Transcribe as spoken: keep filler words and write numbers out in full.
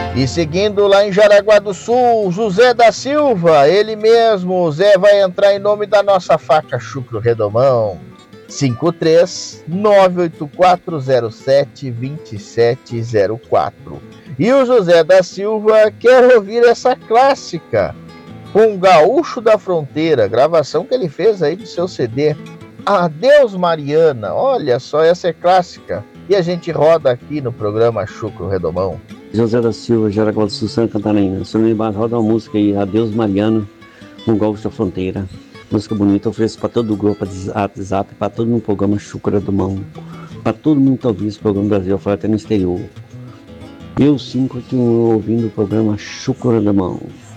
E seguindo lá em Jaraguá do Sul, José da Silva, ele mesmo, o Zé vai entrar em nome da nossa faca Chucro Redomão. cinco três nove oito quatro zero sete dois sete zero quatro. E o José da Silva quer ouvir essa clássica, com o Gaúcho da Fronteira, gravação que ele fez aí do seu C D. Adeus Mariana, olha só, essa é clássica. E a gente roda aqui no programa Chucro Redomão. José da Silva, Jaraguá do Sul, Santa Catarina. Senhor Embaixo, roda uma música aí, Adeus Mariano, com o Gaúcho da Fronteira. Música bonita, ofereço para todo o grupo, WhatsApp, para todo mundo no programa Chucro Redomão. Para todo mundo que tá ouvindo esse programa no Brasil, fora até no exterior. Eu sim continuo ouvindo o programa Chucro Redomão.